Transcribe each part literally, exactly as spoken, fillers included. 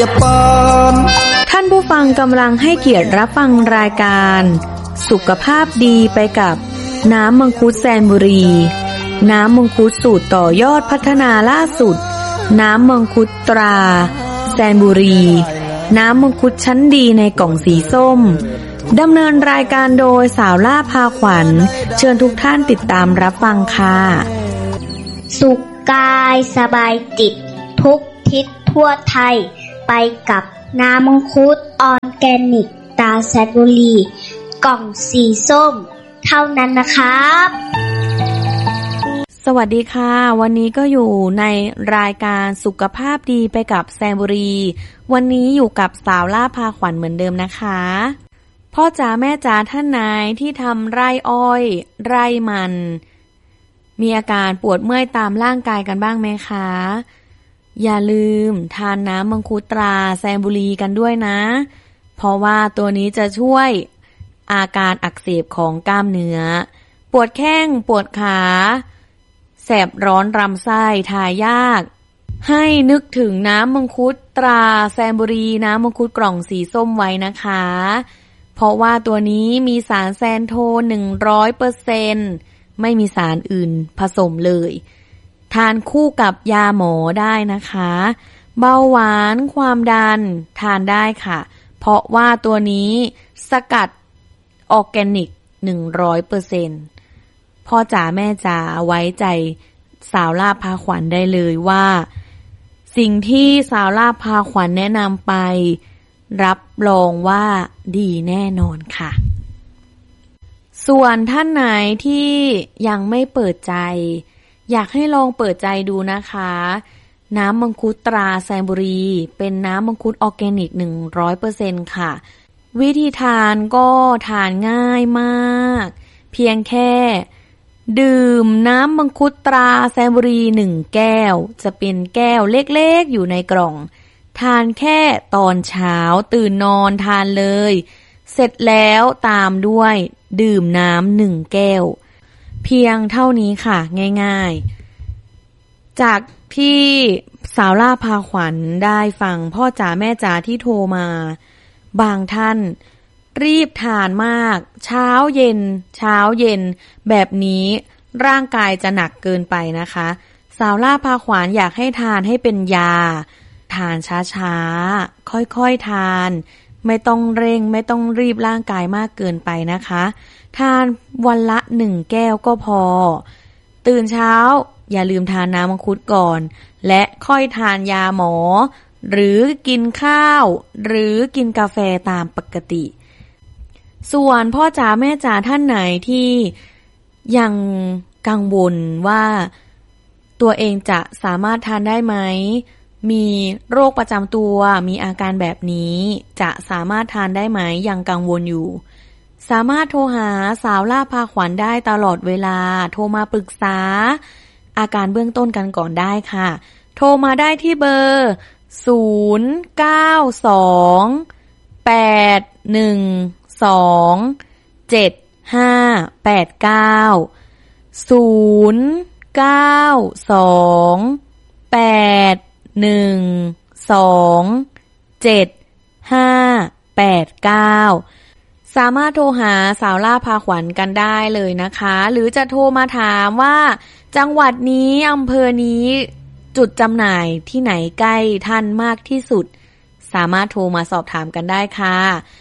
ท่านผู้ฟังกำลังให้เกียรติรับฟังรายการสุขภาพดีไปกับน้ำมังคุดแซนบุรีน้ำมังคุดสูตรต่อยอดพัฒนาล่าสุดน้ำมังคุดตราแซนบุรีน้ำมังคุดชั้นดีในกล่องสีส้มดำเนินรายการโดยสาวล่าพาขวัญเชิญทุกท่านติดตามรับฟังค่ะสุขกายสบายจิตทุกทิศทั่วไทยไปกับน้ำมังคุดออร์แกนิกตราแซนบุรีกล่องสีส้มเท่านั้นนะครับสวัสดีค่ะวันนี้ก็อยู่ในรายการสุขภาพดีไปกับแซนบุรีวันนี้อยู่กับสาวล่าพาขวัญเหมือนเดิมนะคะพ่อจ๋าแม่จ๋าท่านไหนที่ทำไร่อ้อยไร่มันมีอาการปวดเมื่อยตามร่างกายกันบ้างไหมคะอย่าลืมทานน้ำมังคุดตราแซนบุรีกันด้วยนะเพราะว่าตัวนี้จะช่วยอาการอักเสบของกล้ามเนื้อปวดแข้งปวดขาแสบร้อนลำไส้ถ่ายยากให้นึกถึงน้ำมังคุดตราแซนบุรีน้ำมังคุดกล่องสีส้มไว้นะคะเพราะว่าตัวนี้มีสารแซนโทน หนึ่งร้อยเปอร์เซ็นต์ ไม่มีสารอื่นผสมเลยทานคู่กับยาหมอได้นะคะเบาหวานความดันทานได้ค่ะเพราะว่าตัวนี้สกัดออร์แกนิก หนึ่งร้อยเปอร์เซ็นต์ พ่อจ๋าแม่จ๋าไว้ใจสาวลาภพาขวัญได้เลยว่าสิ่งที่สาวลาภพาขวัญแนะนำไปรับรองว่าดีแน่นอนค่ะส่วนท่านไหนที่ยังไม่เปิดใจอยากให้ลองเปิดใจดูนะคะน้ำมังคุดตราแซนบุรีเป็นน้ำมังคุดออร์แกนิก หนึ่งร้อยเปอร์เซ็นต์ ค่ะวิธีทานก็ทานง่ายมากเพียงแค่ดื่มน้ำมังคุดตราแซนบุรีหนึ่งแก้วจะเป็นแก้วเล็กๆอยู่ในกล่องทานแค่ตอนเช้าตื่นนอนทานเลยเสร็จแล้วตามด้วยดื่มน้ำหนึ่งแก้วเพียงเท่านี้ค่ะง่ายๆจากที่สาวล่าพาขวัญได้ฟังพ่อจ๋าแม่จ๋าที่โทรมาบางท่านรีบทานมากเช้าเย็นเช้าเย็นแบบนี้ร่างกายจะหนักเกินไปนะคะสาวล่าพาขวัญอยากให้ทานให้เป็นยาทานช้าๆค่อยๆทานไม่ต้องเร่งไม่ต้องรีบร่างกายมากเกินไปนะคะทานวันละหนึ่งแก้วก็พอตื่นเช้าอย่าลืมทานน้ำมังคุดก่อนและค่อยทานยาหมอหรือกินข้าวหรือกินกาแฟตามปกติส่วนพ่อจ๋าแม่จ๋าท่านไหนที่ยังกังวลว่าตัวเองจะสามารถทานได้ไหมมีโรคประจำตัวมีอาการแบบนี้จะสามารถทานได้ไหมยังกังวลอยู่สามารถโทรหาสาวล่าพาขวัญได้ตลอดเวลาโทรมาปรึกษาอาการเบื้องต้นกันก่อนได้ค่ะโทรมาได้ที่เบอร์ศูนย์ เก้า สอง แปด หนึ่ง สอง เจ็ด ห้า แปด เก้า ศูนย์ เก้า สอง แปด หนึ่ง สอง เจ็ด ห้า แปด เก้าสามารถโทรหาสาวล่าพาขวัญกันได้เลยนะคะหรือจะโทรมาถามว่าจังหวัดนี้อำเภอนี้จุดจำหน่ายที่ไหนใกล้ท่านมากที่สุดสามารถโทรมาสอบถามกันได้ค่ะ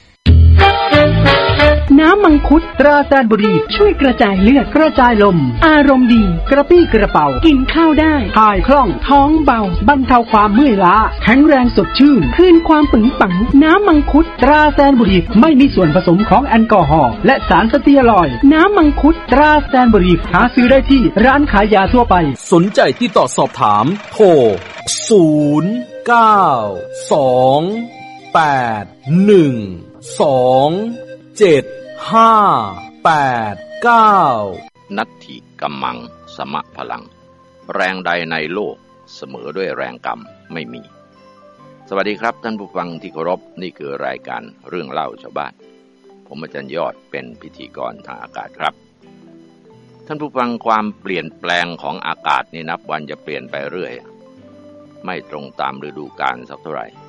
น้ำมังคุดตราแซนบุรีช่วยกระจายเลือดกระจายลมอารมณ์ดีกระปี้กระเป๋ากินข้าวได้ถ่ายคล่องท้องเบาบรรเทาความเมื่อยล้าแข็งแรงสดชื่นคืนความปึงปังน้ำมังคุดตราแซนบุรีไม่มีส่วนผสมของแอลกอฮอล์และสารสเตียรอยด์น้ำมังคุดตราแซนบุรีหาซื้อได้ที่ร้านขายยาทั่วไปสนใจที่ต่อสอบถามโทรศูนย์ เก้า สอง แปด หนึ่ง สอง เจ็ด ห้า แปด เก้านัตถิกัมมังสมะพลังแรงใดในโลกเสมอด้วยแรงกรรมไม่มีสวัสดีครับท่านผู้ฟังที่เคารพนี่คือรายการเรื่องเล่าชาวบ้านผมอาจารย์ยอดเป็นพิธีกรทางอากาศครับท่านผู้ฟังความเปลี่ยนแปลงของอากาศนี่นับวันจะเปลี่ยนไปเรื่อยไม่ตรงตามฤดูกาลสักเท่าไหร่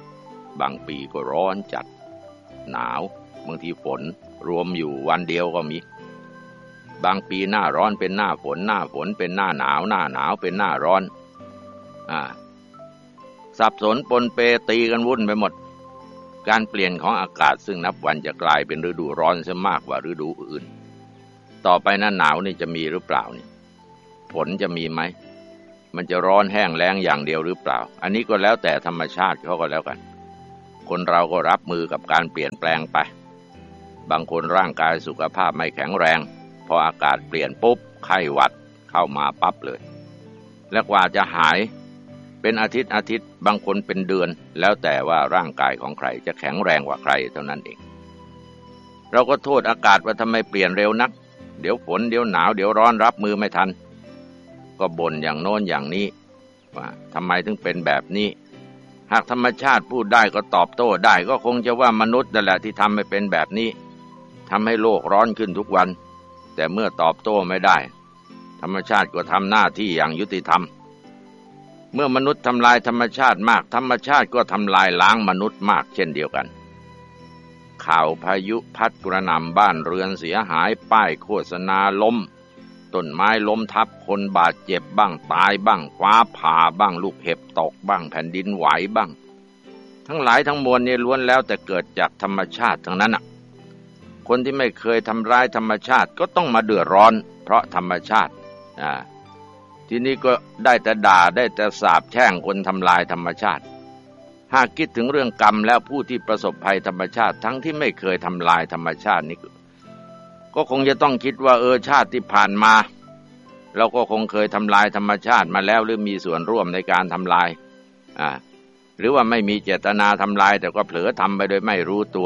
บางปีก็ร้อนจัดหนาวบางทีฝนรวมอยู่วันเดียวก็มีบางปีหน้าร้อนเป็นหน้าฝนหน้าฝนเป็นหน้าหนาวหน้าหนาวเป็นหน้าร้อนอ่าสับสนปนเปตีกันวุ่นไปหมดการเปลี่ยนของอากาศซึ่งนับวันจะกลายเป็นฤดูร้อนซะมากกว่าฤดูอื่นต่อไปหน้าหนาวนี่จะมีหรือเปล่านี่ฝนจะมีไหมมันจะร้อนแห้งแล้งอย่างเดียวหรือเปล่าอันนี้ก็แล้วแต่ธรรมชาติเขาก็แล้วกันคนเราก็รับมือกับการเปลี่ยนแปลงไปบางคนร่างกายสุขภาพไม่แข็งแรงพออากาศเปลี่ยนปุ๊บไข้หวัดเข้ามาปั๊บเลยและกว่าจะหายเป็นอาทิตย์อาทิตย์บางคนเป็นเดือนแล้วแต่ว่าร่างกายของใครจะแข็งแรงกว่าใครเท่านั้นเองเราก็โทษอากาศว่าทำไมเปลี่ยนเร็วนักเดี๋ยวฝนเดี๋ยวหนาวเดี๋ยวร้อนรับมือไม่ทันก็บ่นอย่างโน้นอย่างนี้ว่าทำไมถึงเป็นแบบนี้หากธรรมชาติพูดได้ก็ตอบโต้ได้ก็คงจะว่ามนุษย์นั่นแหละที่ทำให้เป็นแบบนี้ทำให้โลกร้อนขึ้นทุกวันแต่เมื่อตอบโต้ไม่ได้ธรรมชาติก็ทำหน้าที่อย่างยุติธรรมเมื่อมนุษย์ทำลายธรรมชาติมากธรรมชาติก็ทำลายล้างมนุษย์มากเช่นเดียวกันข่าวพายุพัดกระหน่ำบ้านเรือนเสียหายป้ายโฆษณาล้มต้นไม้ล้มทับคนบาดเจ็บบ้างตายบ้างฟ้าผ่าบ้างลูกเห็บตกบ้างแผ่นดินไหวบ้างทั้งหลายทั้งมวลนี้ล้วนแล้วแต่เกิดจากธรรมชาติทั้งนั้นน่ะคนที่ไม่เคยทำร้ายธรรมชาติก็ต้องมาเดือดร้อนเพราะธรรมชาติอ่าทีนี้ก็ได้แต่ด่าได้แต่สาปแช่งคนทำลายธรรมชาติหากคิดถึงเรื่องกรรมแล้วผู้ที่ประสบภัยธรรมชาติทั้งที่ไม่เคยทำลายธรรมชาตินี่ก็คงจะต้องคิดว่าเออชาติที่ผ่านมาเราก็คงเคยทำลายธรรมชาติมาแล้วหรือมีส่วนร่วมในการทำลายอ่าหรือว่าไม่มีเจตนาทำลายแต่ก็เผลอทำไปโดยไม่รู้ตัว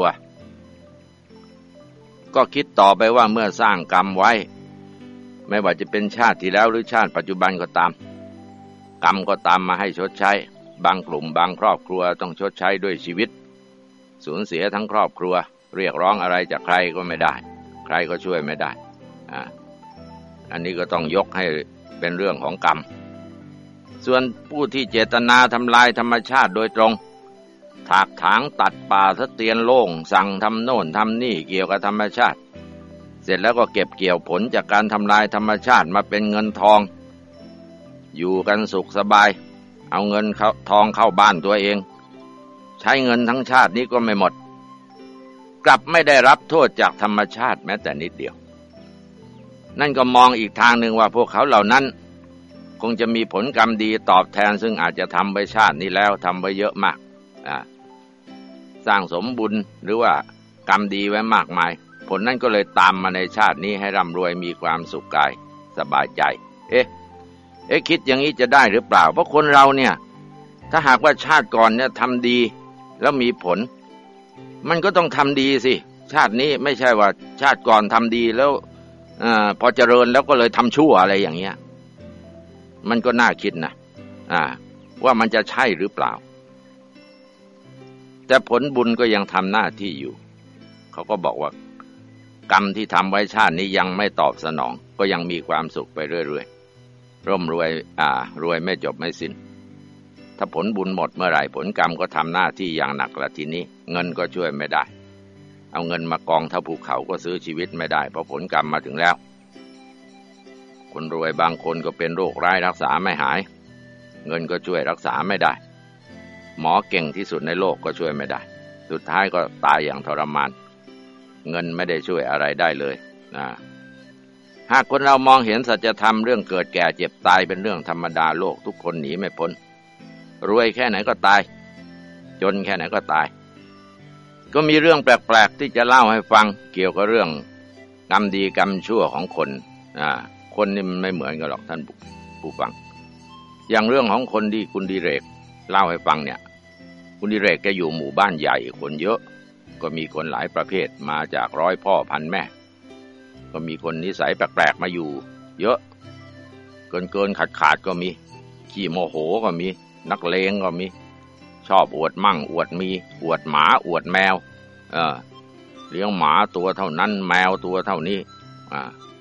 ก็คิดต่อไปว่าเมื่อสร้างกรรมไว้ไม่ว่าจะเป็นชาติที่แล้วหรือชาติปัจจุบันก็ตามกรรมก็ตามมาให้ชดใช้บางกลุ่มบางครอบครัวต้องชดใช้ด้วยชีวิตสูญเสียทั้งครอบครัวเรียกร้องอะไรจากใครก็ไม่ได้ใครก็ช่วยไม่ได้อ่าอันนี้ก็ต้องยกให้เป็นเรื่องของกรรมส่วนผู้ที่เจตนาทำลายธรรมชาติโดยตรงถากถางตัดป่าทะเตียนโล่งสั่งทำโน่นทำนี่เกี่ยวกับธรรมชาติเสร็จแล้วก็เก็บเกี่ยวผลจากการทำลายธรรมชาติมาเป็นเงินทองอยู่กันสุขสบายเอาเงินเข้าทองเข้าบ้านตัวเองใช้เงินทั้งชาตินี้ก็ไม่หมดกลับไม่ได้รับโทษจากธรรมชาติแม้แต่นิดเดียวนั่นก็มองอีกทางหนึ่งว่าพวกเขาเหล่านั้นคงจะมีผลกรรมดีตอบแทนซึ่งอาจจะทำไว้ชาตินี้แล้วทำไว้เยอะมากอ่าสร้างสมบุญหรือว่ากรรมดีไว้มากมายผลนั้นก็เลยตามมาในชาตินี้ให้ร่ำรวยมีความสุขกายสบายใจเอ๊ะเอ๊ะคิดอย่างนี้จะได้หรือเปล่าเพราะคนเราเนี่ยถ้าหากว่าชาติก่อนเนี่ยทำดีแล้วมีผลมันก็ต้องทำดีสิชาตินี้ไม่ใช่ว่าชาติก่อนทำดีแล้วอ่าพอเจริญแล้วก็เลยทำชั่วอะไรอย่างเงี้ยมันก็น่าคิดนะอ่าว่ามันจะใช่หรือเปล่าแต่ผลบุญก็ยังทำหน้าที่อยู่เขาก็บอกว่ากรรมที่ทำไว้ชาตินี้ยังไม่ตอบสนองก็ยังมีความสุขไปเรื่อยๆร่ำรวยอ่ารวยไม่จบไม่สิ้นถ้าผลบุญหมดเมื่อไหร่ผลกรรมก็ทำหน้าที่อย่างหนักละทีนี้เงินก็ช่วยไม่ได้เอาเงินมากองเท่าภูเขาก็ซื้อชีวิตไม่ได้เพราะผลกรรมมาถึงแล้วคนรวยบางคนก็เป็นโรคร้ายรักษาไม่หายเงินก็ช่วยรักษาไม่ได้หมอเก่งที่สุดในโลกก็ช่วยไม่ได้สุดท้ายก็ตายอย่างทรมานเงินไม่ได้ช่วยอะไรได้เลยนะหากคนเรามองเห็นสัจธรรมเรื่องเกิดแก่เจ็บตายเป็นเรื่องธรรมดาโลกทุกคนหนีไม่พ้นรวยแค่ไหนก็ตายจนแค่ไหนก็ตายก็มีเรื่องแปลกๆที่จะเล่าให้ฟังเกี่ยวกับเรื่องกรรมดีกรรมชั่วของคนอ่าคนนี่มันไม่เหมือนกันหรอกท่านผู้ฟังอย่างเรื่องของคนที่คุณดิเรกเล่าให้ฟังเนี่ยคุณดิเรกแกอยู่หมู่บ้านใหญ่คนเยอะก็มีคนหลายประเภทมาจากร้อยพ่อพันแม่ก็มีคนนิสัยแปลกๆมาอยู่เยอะเกินเกินขาดขาดก็มีขี้โมโหก็มีนักเลงก็มีชอบอวดมั่งอวดมีอวดหมาอวดแมวเออเลี้ยงหมาตัวเท่านั้นแมวตัวเท่านี้อ่า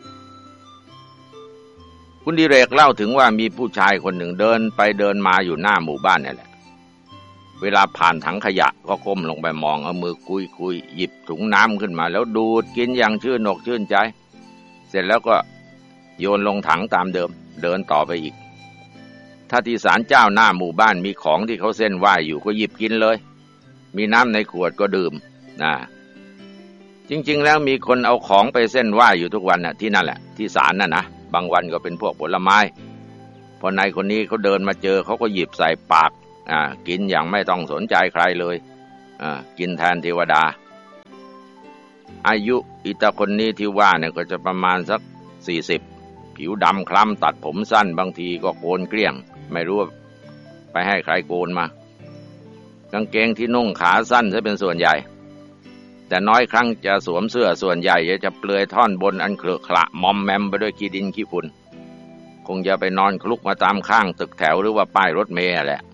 คุณดิเรกเล่าถึงว่ามีผู้ชายคนหนึ่งเดินไปเดินมาอยู่หน้าหมู่บ้านนี่แหละเวลาผ่านถังขยะก็ก้มลงไปมองเอามือคุยคุยหยิบถุงน้ำขึ้นมาแล้วดูดกินอย่างชื่นอกชื่นใจเสร็จแล้วก็โยนลงถังตามเดิมเดินต่อไปอีกถ้าที่ศาลเจ้าหน้าหมู่บ้านมีของที่เขาเส้นไหว้อยู่ก็หยิบกินเลยมีน้ำในขวดก็ดื่มนะจริงๆแล้วมีคนเอาของไปเส้นไหว้อยู่ทุกวันน่ะที่นั่นแหละที่ศาลน่ะนะบางวันก็เป็นพวกผลไม้พอนายคนนี้เขาเดินมาเจอเขาก็หยิบใส่ปากอ่ากินอย่างไม่ต้องสนใจใครเลยอ่ากินแทนเทวดาอายุอิตาคนนี้ที่ว่าเนี่ยก็จะประมาณสักสี่สิบผิวดำคล้ำตัดผมสั้นบางทีก็โกนเกลี้ยงไม่รู้ว่าไปให้ใครโกนมากางเกงที่นุ่งขาสั้นซะเป็นส่วนใหญ่แต่น้อยครั้งจะสวมเสื้อส่วนใหญ่จะเปลือยท่อนบนอันเคลอะขระมอมแมมไปด้วยขี้ดินขี้ฝุ่นคงจะไปนอนคลุกมาตามข้างตึกแถวหรือว่าป้ายรถเมล์แหละ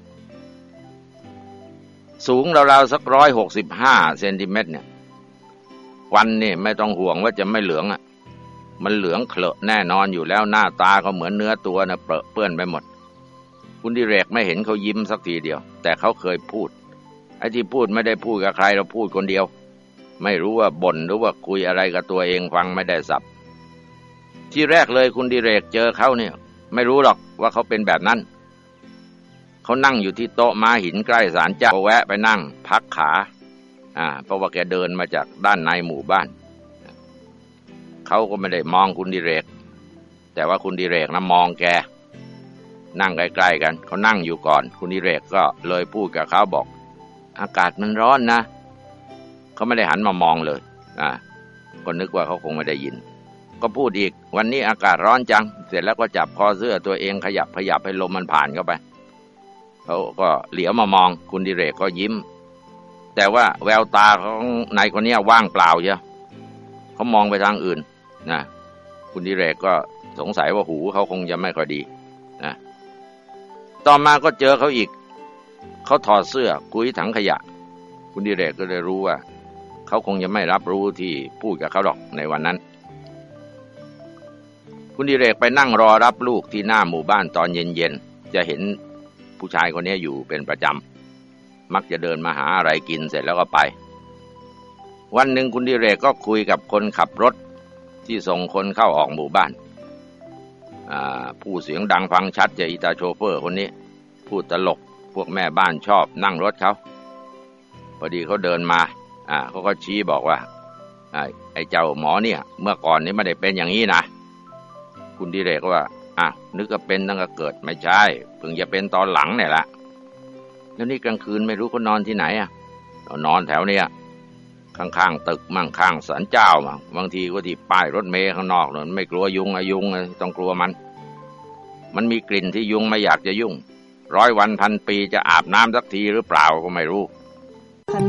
สูงราวๆสักร้อยหกสิบห้าเซนติเมตรเนี่ยควันนี่ไม่ต้องห่วงว่าจะไม่เหลืองอ่ะมันเหลืองเคลอะแน่นอนอยู่แล้วหน้าตาก็เหมือนเนื้อตัวนะเปรอะเปื้อนไปหมดคุณดิเรกไม่เห็นเขายิ้มสักทีเดียวแต่เขาเคยพูดไอ้ที่พูดไม่ได้พูดกับใครเราพูดคนเดียวไม่รู้ว่าบ่นหรือว่าคุยอะไรกับตัวเองฟังไม่ได้สับที่แรกเลยคุณดิเรกเจอเขาเนี่ยไม่รู้หรอกว่าเขาเป็นแบบนั้นเขานั่งอยู่ที่โต๊ะม้าหินใกล้ศาลเจ้าแวะไปนั่งพักขาอ่าเพราะว่าแกเดินมาจากด้านในหมู่บ้านเขาก็ไม่ได้มองคุณดิเรกแต่ว่าคุณดิเรกนะมองแกนั่งใกล้ๆกันเขานั่งอยู่ก่อนคุณดิเรกก็เลยพูดกับเขาบอกอากาศมันร้อนนะเขาไม่ได้หันมามองเลยอ่าก็นึกว่าเขาคงไม่ได้ยินก็พูดอีกวันนี้อากาศร้อนจังเสร็จแล้วก็จับคอเสื้อตัวเองขยับขยับให้ลมมันผ่านเข้าไปเขาก็เหลียวมามองคุณดิเรกก็ยิ้มแต่ว่าแววตาของนายคนนี้ว่างเปล่าเชียวเขามองไปทางอื่นนะคุณดิเรกก็สงสัยว่าหูเขาคงจะไม่ค่อยดีนะต่อมาก็เจอเขาอีกเขาถอดเสื้อคุยถังขยะคุณดิเรกก็เลยรู้ว่าเขาคงจะไม่รับรู้ที่พูดกับเขาหรอกในวันนั้นคุณดิเรกไปนั่งรอรับลูกที่หน้าหมู่บ้านตอนเย็นๆจะเห็นผู้ชายคนนี้อยู่เป็นประจำมักจะเดินมาหาอะไรกินเสร็จแล้วก็ไปวันหนึ่งคุณดิเรกก็คุยกับคนขับรถที่ส่งคนเข้าออกหมู่บ้านผู้เสียงดังฟังชัดจะอีตาโชเฟอร์คนนี้พูดตลกพวกแม่บ้านชอบนั่งรถเขาพอดีเขาเดินมาอ่าเขาก็ชี้บอกว่าไอ้เจ้าหมอเนี่ยเมื่อก่อนนี้ไม่ได้เป็นอย่างนี้นะคุณดิเรกว่าอ่ะนึกว่าเป็นตั้งแต่เกิดไม่ใช่เพิ่งจะเป็นตอนหลังเนี่ยแหละแล้วนี่กลางคืนไม่รู้เขานอนที่ไหนอ่ะนอนแถวเนี้ยข้างๆตึกมั่งข้างศาลเจ้ามั่งบางทีก็ที่ป้ายรถเมล์ข้างนอกเนี่ยไม่กลัวยุงอะยุงต้องกลัวมันมันมีกลิ่นที่ยุงไม่อยากจะยุ่งร้อยวันพันปีจะอาบน้ำสักทีหรือเปล่าก็ไม่รู้